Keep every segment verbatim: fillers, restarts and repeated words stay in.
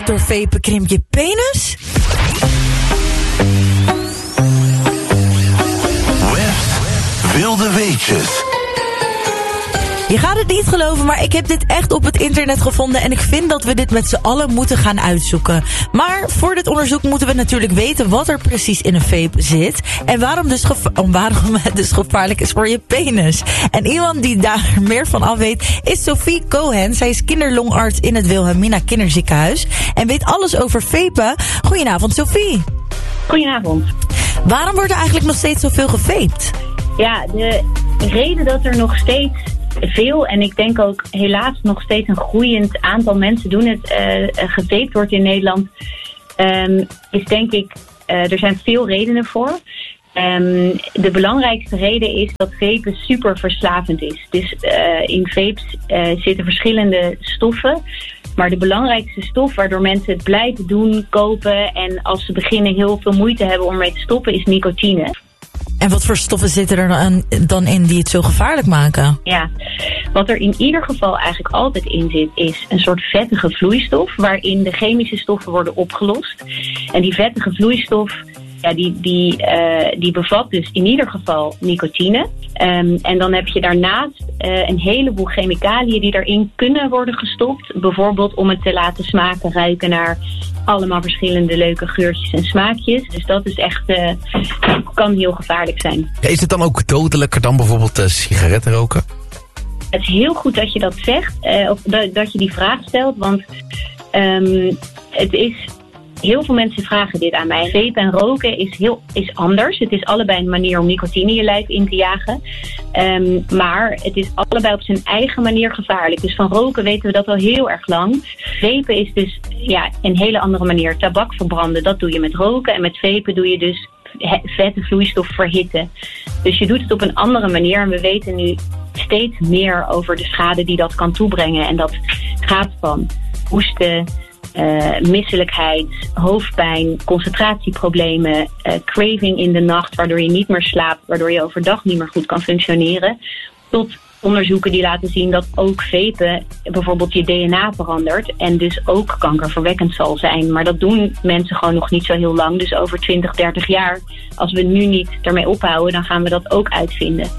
door vapen krimpt je penis? West Wilde Weetjes. Je gaat het niet geloven, maar ik heb dit echt op het internet gevonden en ik vind dat we dit met z'n allen moeten gaan uitzoeken. Maar voor dit onderzoek moeten we natuurlijk weten wat er precies in een vape zit en waarom, dus geva- waarom het dus gevaarlijk is voor je penis. En iemand die daar meer van af weet is Sophie Cohen. Zij is kinderlongarts in het Wilhelmina Kinderziekenhuis en weet alles over vapen. Goedenavond, Sophie. Goedenavond. Waarom wordt er eigenlijk nog steeds zoveel gevaped? Ja, de reden dat er nog steeds veel, en ik denk ook helaas nog steeds een groeiend aantal mensen doen het, uh, gevaped wordt in Nederland, um, is denk ik, uh, er zijn veel redenen voor. Um, de belangrijkste reden is dat vapen super verslavend is. Dus uh, in vapes uh, zitten verschillende stoffen. Maar de belangrijkste stof waardoor mensen het blijven doen, kopen en als ze beginnen heel veel moeite hebben om mee te stoppen, is nicotine. En wat voor stoffen zitten er dan, dan in die het zo gevaarlijk maken? Ja, wat er in ieder geval eigenlijk altijd in zit, is een soort vettige vloeistof waarin de chemische stoffen worden opgelost. En die vettige vloeistof, ja, die, die, uh, die bevat dus in ieder geval nicotine. Um, en dan heb je daarnaast uh, een heleboel chemicaliën die erin kunnen worden gestopt. Bijvoorbeeld om het te laten smaken, ruiken naar allemaal verschillende leuke geurtjes en smaakjes. Dus dat is echt, uh, kan heel gevaarlijk zijn. Ja, is het dan ook dodelijker dan bijvoorbeeld uh, sigaretten roken? Het is heel goed dat je dat zegt, uh, of dat, dat je die vraag stelt, want um, het is... Heel veel mensen vragen dit aan mij. Vapen en roken is, heel, is anders. Het is allebei een manier om nicotine in je lijf in te jagen. Um, maar het is allebei op zijn eigen manier gevaarlijk. Dus van roken weten we dat al heel erg lang. Vapen is dus ja, een hele andere manier. Tabak verbranden, dat doe je met roken. En met vapen doe je dus vette vloeistof verhitten. Dus je doet het op een andere manier. En we weten nu steeds meer over de schade die dat kan toebrengen. En dat gaat van hoesten, Uh, misselijkheid, hoofdpijn, concentratieproblemen, uh, craving in de nacht, waardoor je niet meer slaapt, waardoor je overdag niet meer goed kan functioneren, tot onderzoeken die laten zien dat ook vapen bijvoorbeeld je D N A verandert en dus ook kankerverwekkend zal zijn. Maar dat doen mensen gewoon nog niet zo heel lang. Dus over twintig, dertig jaar, als we nu niet ermee ophouden, dan gaan we dat ook uitvinden.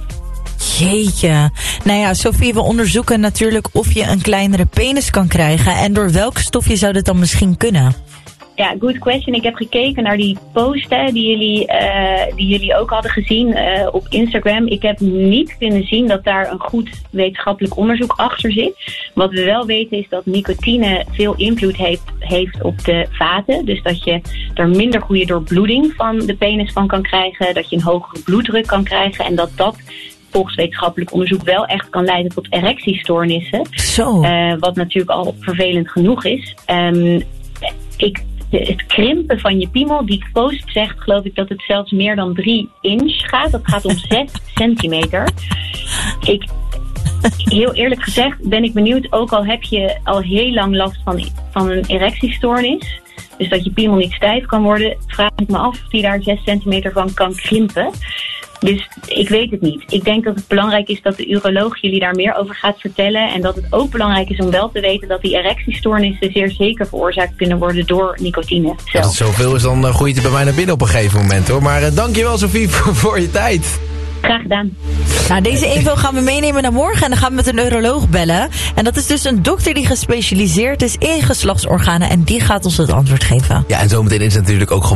Jeetje. Nou ja, Sophie, we onderzoeken natuurlijk of je een kleinere penis kan krijgen. En door welk stofje zou dit dan misschien kunnen? Ja, good question. Ik heb gekeken naar die post hè, die, jullie, uh, die jullie ook hadden gezien uh, op Instagram. Ik heb niet kunnen zien dat daar een goed wetenschappelijk onderzoek achter zit. Wat we wel weten is dat nicotine veel invloed heeft, heeft op de vaten. Dus dat je er minder goede doorbloeding van de penis van kan krijgen. Dat je een hogere bloeddruk kan krijgen. En dat dat volgens wetenschappelijk onderzoek wel echt kan leiden tot erectiestoornissen. Zo. Uh, wat natuurlijk al vervelend genoeg is. Um, ik, het krimpen van je piemel, die post zegt geloof ik dat het zelfs meer dan drie inch gaat. Dat gaat om zes centimeter. Ik, heel eerlijk gezegd ben ik benieuwd, ook al heb je al heel lang last van, van een erectiestoornis, dus dat je piemel niet stijf kan worden, vraag ik me af of die daar zes centimeter van kan krimpen. Dus ik weet het niet. Ik denk dat het belangrijk is dat de uroloog jullie daar meer over gaat vertellen. En dat het ook belangrijk is om wel te weten dat die erectiestoornissen zeer zeker veroorzaakt kunnen worden door nicotine zelf. Als het zoveel is, dan uh, groeit het bij mij naar binnen op een gegeven moment hoor. Maar uh, dankjewel Sophie voor, voor je tijd. Graag gedaan. Nou, deze info gaan we meenemen naar morgen en dan gaan we met een uroloog bellen. En dat is dus een dokter die gespecialiseerd is in geslachtsorganen en die gaat ons het antwoord geven. Ja, en zometeen is het natuurlijk ook gewoon